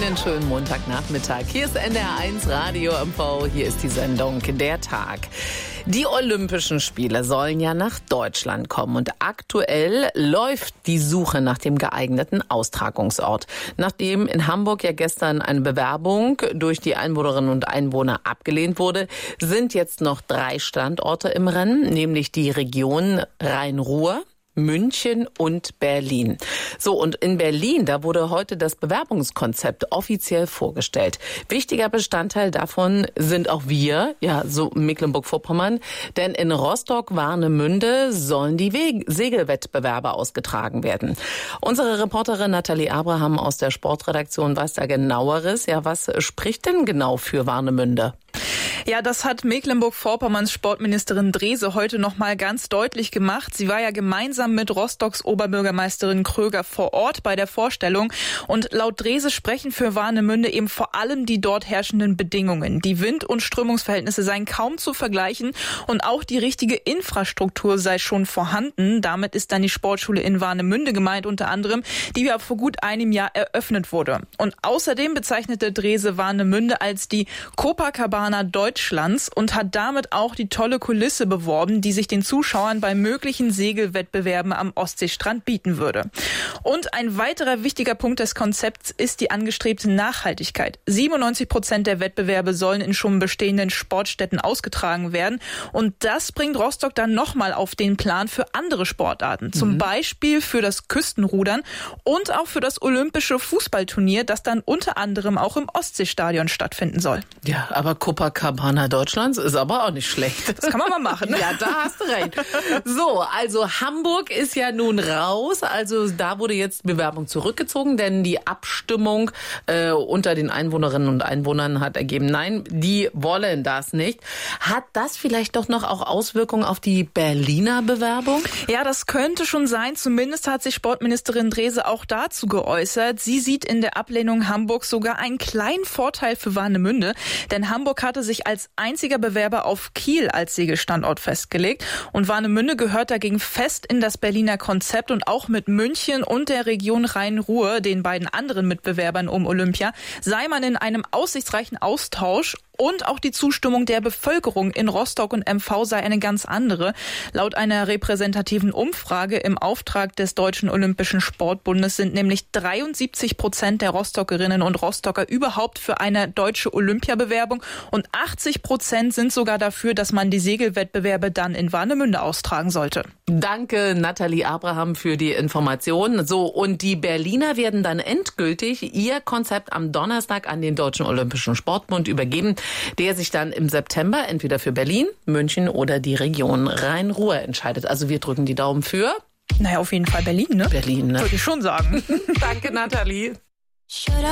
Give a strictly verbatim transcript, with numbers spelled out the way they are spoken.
einen schönen Montagnachmittag. Hier ist N D R eins Radio M V, hier ist die Sendung Der Tag. Die Olympischen Spiele sollen ja nach Deutschland kommen und aktuell läuft die Suche nach dem geeigneten Austragungsort. Nachdem in Hamburg ja gestern eine Bewerbung durch die Einwohnerinnen und Einwohner abgelehnt wurde, sind jetzt noch drei Standorte im Rennen, nämlich die Region Rhein-Ruhr, München und Berlin. So, und in Berlin, da wurde heute das Bewerbungskonzept offiziell vorgestellt. Wichtiger Bestandteil davon sind auch wir, ja, so Mecklenburg-Vorpommern, denn in Rostock-Warnemünde sollen die We- Segelwettbewerbe ausgetragen werden. Unsere Reporterin Nathalie Abraham aus der Sportredaktion weiß da Genaueres. Ja, was spricht denn genau für Warnemünde? Ja, das hat Mecklenburg-Vorpommerns Sportministerin Drese heute noch mal ganz deutlich gemacht. Sie war ja gemeinsam mit Rostocks Oberbürgermeisterin Kröger vor Ort bei der Vorstellung. Und laut Drese sprechen für Warnemünde eben vor allem die dort herrschenden Bedingungen. Die Wind- und Strömungsverhältnisse seien kaum zu vergleichen und auch die richtige Infrastruktur sei schon vorhanden. Damit ist dann die Sportschule in Warnemünde gemeint unter anderem, die ja vor gut einem Jahr eröffnet wurde. Und außerdem bezeichnete Drese Warnemünde als die Copacabana Deutschlands und hat damit auch die tolle Kulisse beworben, die sich den Zuschauern bei möglichen Segelwettbewerben am Ostseestrand bieten würde. Und ein weiterer wichtiger Punkt des Konzepts ist die angestrebte Nachhaltigkeit. siebenundneunzig Prozent der Wettbewerbe sollen in schon bestehenden Sportstätten ausgetragen werden. Und das bringt Rostock dann nochmal auf den Plan für andere Sportarten. Zum mhm. Beispiel für das Küstenrudern und auch für das olympische Fußballturnier, das dann unter anderem auch im Ostseestadion stattfinden soll. Ja, aber Copacabana Deutschlands ist aber auch nicht schlecht. Das kann man mal machen. Ja, da hast du recht. So, also Hamburg ist ja nun raus. Also da wurde jetzt Bewerbung zurückgezogen, denn die Abstimmung äh, unter den Einwohnerinnen und Einwohnern hat ergeben, nein, die wollen das nicht. Hat das vielleicht doch noch auch Auswirkungen auf die Berliner Bewerbung? Ja, das könnte schon sein. Zumindest hat sich Sportministerin Drese auch dazu geäußert. Sie sieht in der Ablehnung Hamburgs sogar einen kleinen Vorteil für Warnemünde, denn Hamburg hatte sich als einziger Bewerber auf Kiel als Segelstandort festgelegt. Und Warnemünde gehört dagegen fest in das Berliner Konzept und auch mit München und der Region Rhein-Ruhr, den beiden anderen Mitbewerbern um Olympia, sei man in einem aussichtsreichen Austausch. Und auch die Zustimmung der Bevölkerung in Rostock und M V sei eine ganz andere. Laut einer repräsentativen Umfrage im Auftrag des Deutschen Olympischen Sportbundes sind nämlich dreiundsiebzig Prozent der Rostockerinnen und Rostocker überhaupt für eine deutsche Olympiabewerbung und achtzig Prozent sind sogar dafür, dass man die Segelwettbewerbe dann in Warnemünde austragen sollte. Danke, Nathalie Abraham, für die Information. So, und die Berliner werden dann endgültig ihr Konzept am Donnerstag an den Deutschen Olympischen Sportbund übergeben, der sich dann im September entweder für Berlin, München oder die Region Rhein-Ruhr entscheidet. Also wir drücken die Daumen für... Naja, auf jeden Fall Berlin, ne? Berlin, ne? Würde ich schon sagen. Danke, Nathalie.